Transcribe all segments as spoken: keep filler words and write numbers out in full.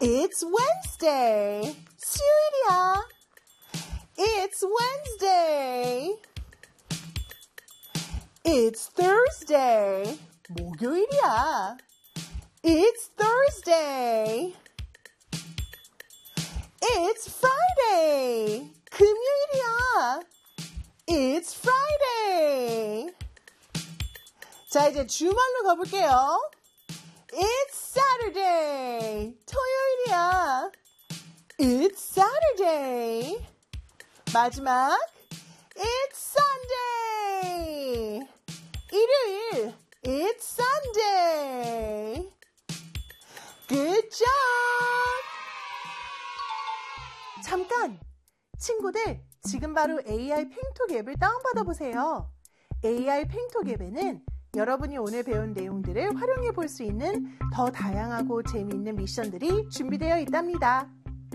It's Wednesday. 수요일이야. It's Wednesday. It's Thursday. 목요일이야. It's Thursday. It's Friday. 금요일이야. It's Friday. 자, 이제 주말로 가볼게요. It's Saturday. 토요일이야. It's Saturday. 마지막. It's Sunday. 일요일. It's Sunday. Good job. 잠깐. 친구들, 지금 바로 에이아이 팽톡 앱을 다운받아 보세요. 에이아이 팽톡 앱에는 여러분이 오늘 배운 내용들을 활용해 볼 수 있는 더 다양하고 재미있는 미션들이 준비되어 있답니다.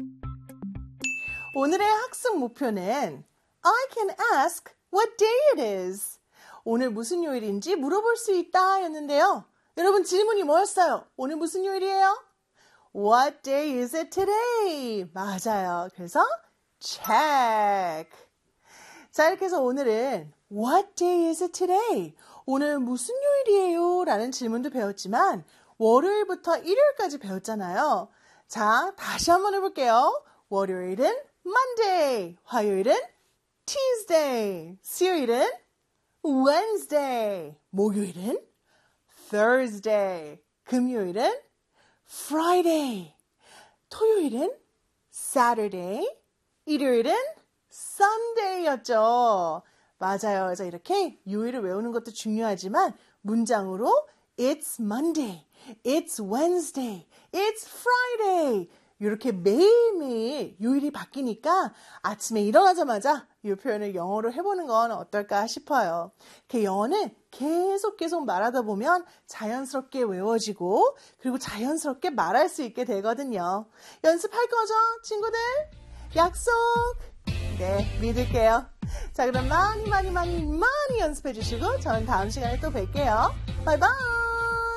오늘의 학습 목표는 I can ask what day it is. 오늘 무슨 요일인지 물어볼 수 있다 였는데요. 여러분 질문이 뭐였어요? 오늘 무슨 요일이에요? What day is it today? 맞아요. 그래서 check. 자, 이렇게 해서 오늘은 What day is it today? 오늘 무슨 요일이에요? 라는 질문도 배웠지만 월요일부터 일요일까지 배웠잖아요. 자, 다시 한번 해볼게요. 월요일은 Monday, 화요일은 Tuesday, 수요일은 Wednesday, 목요일은 Thursday, 금요일은 Friday, 토요일은 Saturday, 일요일은 Sunday였죠. 맞아요. 그래서 이렇게 요일을 외우는 것도 중요하지만 문장으로 It's Monday, It's Wednesday, It's Friday 이렇게 매일매일 요일이 바뀌니까 아침에 일어나자마자 이 표현을 영어로 해보는 건 어떨까 싶어요. 그 영어는 계속 계속 말하다 보면 자연스럽게 외워지고 그리고 자연스럽게 말할 수 있게 되거든요. 연습할 거죠, 친구들? 약속! 네, 믿을게요. 자, 그럼 많이 많이 많이 많이 연습해 주시고 저는 다음 시간에 또 뵐게요. 바이바이!